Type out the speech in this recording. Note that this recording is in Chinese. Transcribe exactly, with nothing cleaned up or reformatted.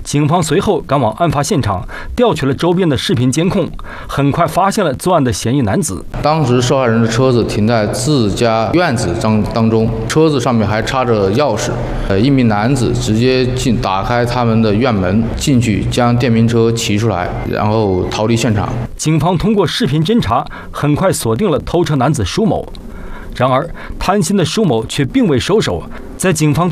警方随后赶往案发现场，调取了周边的视频监控，很快发现了作案的嫌疑男子。 当时受害人的车子停在自家院子当当中，车子上面还插着钥匙。呃，一名男子直接进打开他们的院门进去，将电瓶车骑出来，然后逃离现场。 警方通过视频侦查，很快锁定了偷车男子舒某。然而，贪心的舒某却并未收手，在警方